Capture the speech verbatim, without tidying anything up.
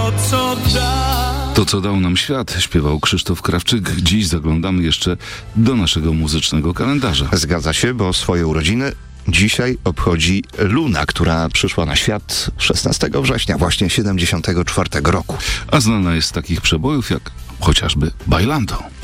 to, co da. To, co dał nam świat, śpiewał Krzysztof Krawczyk. Dziś zaglądamy jeszcze do naszego muzycznego kalendarza. Zgadza się, bo swoje urodziny dzisiaj obchodzi Luna, która przyszła na świat szesnastego września właśnie siedemdziesiątego czwartego roku. A znana jest z takich przebojów jak chociażby Bailando.